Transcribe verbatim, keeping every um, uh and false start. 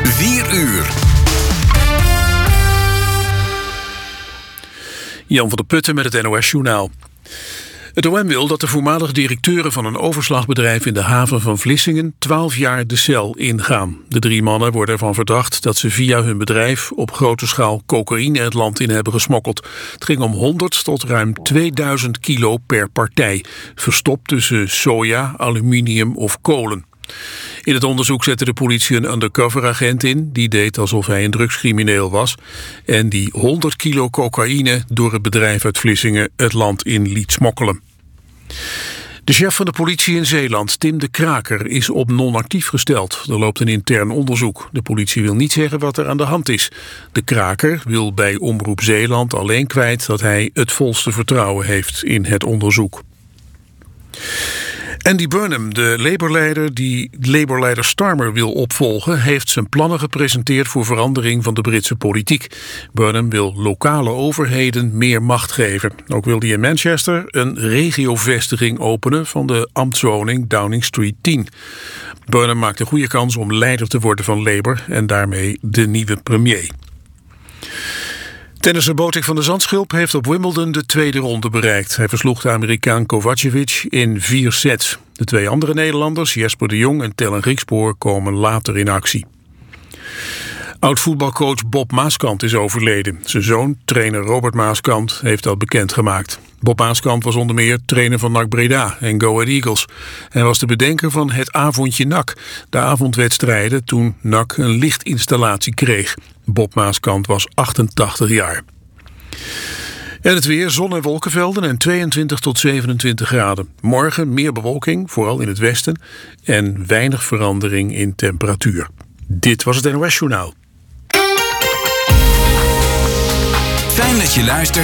vier uur. Jan van der Putten met het N O S-journaal. Het O M wil dat de voormalige directeuren van een overslagbedrijf in de haven van Vlissingen twaalf jaar de cel ingaan. De drie mannen worden ervan verdacht dat ze via hun bedrijf op grote schaal cocaïne het land in hebben gesmokkeld. Het ging om honderd tot ruim tweeduizend kilo per partij, verstopt tussen soja, aluminium of kolen. In het onderzoek zette de politie een undercover-agent in, die deed alsof hij een drugscrimineel was en die honderd kilo cocaïne door het bedrijf uit Vlissingen het land in liet smokkelen. De chef van de politie in Zeeland, Tim de Kraker, is op non-actief gesteld. Er loopt een intern onderzoek. De politie wil niet zeggen wat er aan de hand is. De Kraker wil bij Omroep Zeeland alleen kwijt dat hij het volste vertrouwen heeft in het onderzoek. Andy Burnham, de Labour-leider die Labour-leider Starmer wil opvolgen, heeft zijn plannen gepresenteerd voor verandering van de Britse politiek. Burnham wil lokale overheden meer macht geven. Ook wil hij in Manchester een regiovestiging openen van de ambtswoning Downing Street tien. Burnham maakt een goede kans om leider te worden van Labour en daarmee de nieuwe premier. Tennisser Botic van der Zandschulp heeft op Wimbledon de tweede ronde bereikt. Hij versloeg de Amerikaan Kovacevic in vier sets. De twee andere Nederlanders, Jesper de Jong en Tellen Griekspoor, komen later in actie. Oud-voetbalcoach Bob Maaskant is overleden. Zijn zoon, trainer Robert Maaskant, heeft dat bekendgemaakt. Bob Maaskant was onder meer trainer van N A C Breda en Go Ahead Eagles. Hij was de bedenker van het avondje N A C, de avondwedstrijden toen N A C een lichtinstallatie kreeg. Bob Maaskant was achtentachtig jaar. En het weer, zon en wolkenvelden en tweeëntwintig tot zevenentwintig graden. Morgen meer bewolking, vooral in het westen, en weinig verandering in temperatuur. Dit was het N O S-journaal. Fijn dat je luistert